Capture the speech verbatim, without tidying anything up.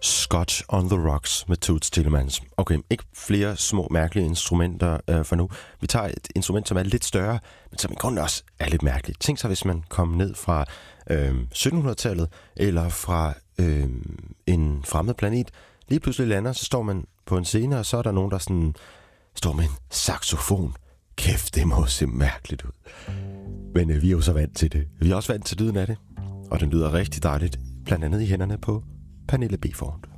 Scotch on the Rocks med Toots Thielemans. Okay, ikke flere små mærkelige instrumenter øh, for nu. Vi tager et instrument, som er lidt større, men som i grunden også er lidt mærkeligt. Tænk så, hvis man kom ned fra øh, syttenhundredetallet eller fra øh, en fremmed planet. Lige pludselig lander, så står man på en scene, og så er der nogen, der sådan står med en saxofon. Kæft, det må se mærkeligt ud. Men øh, vi er jo så vant til det. Vi er også vant til lyden af det, og den lyder rigtig dejligt, blandt andet i hænderne på Pernille Beforn.